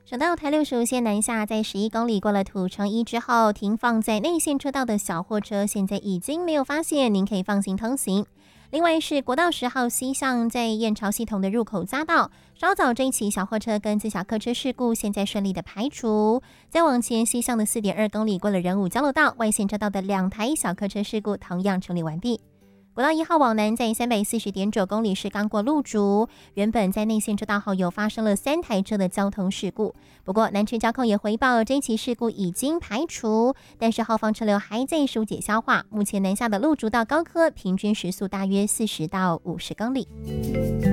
省道台65线南下，在11公里过了土城一之后，停放在内线车道的小货车现在已经没有发现，您可以放心通行。另外是国道10号西向在燕巢系统的入口匝道，稍早这一起小货车跟自小客车事故现在顺利的排除。再往前西向的4.2公里过了仁武交流道外线车道的2台小客车事故同样处理完毕。国道1号往南在340.9公里是刚过路竹，原本在内线车道后有发生了3台车的交通事故，不过南区交控也回报这起事故已经排除，但是后方车流还在疏解消化，目前南下的路竹到高科平均时速大约40到50公里。